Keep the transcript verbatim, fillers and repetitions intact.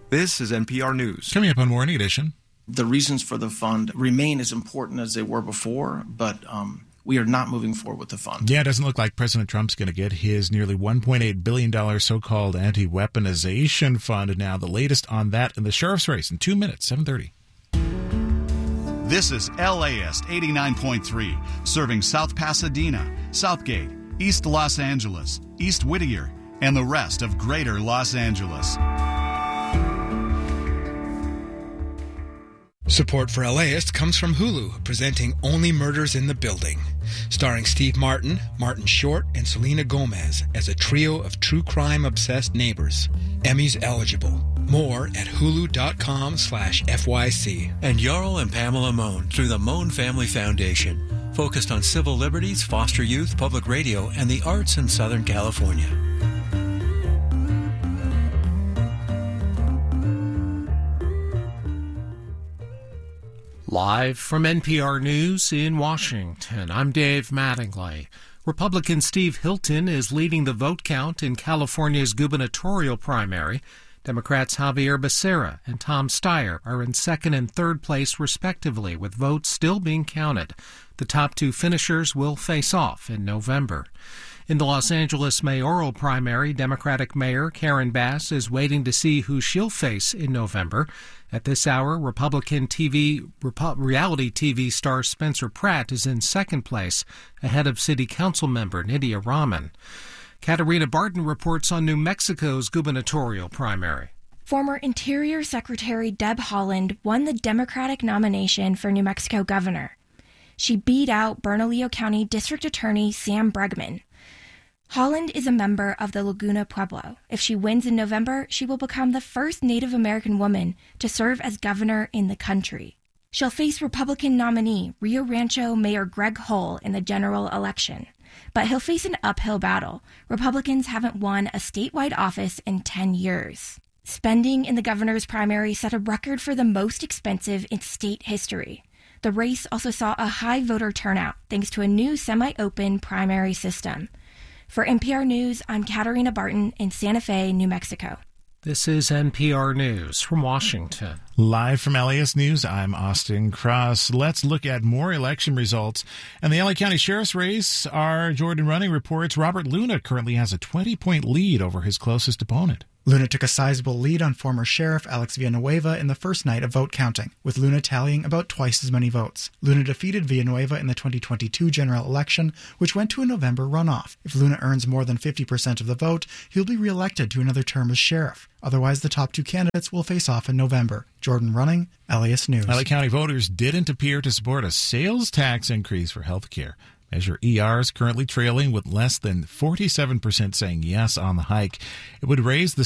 This is N P R News. Coming up on Morning Edition. The reasons for the fund remain as important as they were before, but um, we are not moving forward with the fund. Yeah, it doesn't look like President Trump's going to get his nearly one point eight billion dollars so-called anti-weaponization fund. Now, the latest on that in the sheriff's race in two minutes, seven thirty. This is L A S eighty-nine point three, serving South Pasadena, Southgate, East Los Angeles, East Whittier, and the rest of Greater Los Angeles. Support for L A ist comes from Hulu, presenting Only Murders in the Building, starring Steve Martin, Martin Short, and Selena Gomez as a trio of true crime-obsessed neighbors. Emmys eligible. More at hulu.com slash FYC. And Jarl and Pamela Mohn through the Mohn Family Foundation, focused on civil liberties, foster youth, public radio, and the arts in Southern California. Live from N P R News in Washington, I'm Dave Mattingly. Republican Steve Hilton is leading the vote count in California's gubernatorial primary. Democrats Javier Becerra and Tom Steyer are in second and third place, respectively, with votes still being counted. The top two finishers will face off in November. In the Los Angeles mayoral primary, Democratic Mayor Karen Bass is waiting to see who she'll face in November. At this hour, Republican T V Repu- reality T V star Spencer Pratt is in second place, ahead of City Council member Nydia Rahman. Katarina Barton reports on New Mexico's gubernatorial primary. Former Interior Secretary Deb Haaland won the Democratic nomination for New Mexico governor. She beat out Bernalillo County District Attorney Sam Bregman. Haaland is a member of the Laguna Pueblo. If she wins in November, she will become the first Native American woman to serve as governor in the country. She'll face Republican nominee Rio Rancho Mayor Greg Hull in the general election. But he'll face an uphill battle. Republicans haven't won a statewide office in ten years. Spending in the governor's primary set a record for the most expensive in state history. The race also saw a high voter turnout thanks to a new semi-open primary system. For N P R News, I'm Katarina Barton in Santa Fe, New Mexico. This is N P R News from Washington. Live from L A S News, I'm Austin Cross. Let's look at more election results. And the L A County Sheriff's race, our Jordan Running reports Robert Luna currently has a twenty-point lead over his closest opponent. Luna took a sizable lead on former Sheriff Alex Villanueva in the first night of vote counting, with Luna tallying about twice as many votes. Luna defeated Villanueva in the twenty twenty-two general election, which went to a November runoff. If Luna earns more than fifty percent of the vote, he'll be reelected to another term as sheriff. Otherwise, the top two candidates will face off in November. Jordan Running, L A S News. L A County voters didn't appear to support a sales tax increase for health care. Measure E R is currently trailing with less than forty-seven percent saying yes on the hike. It would raise the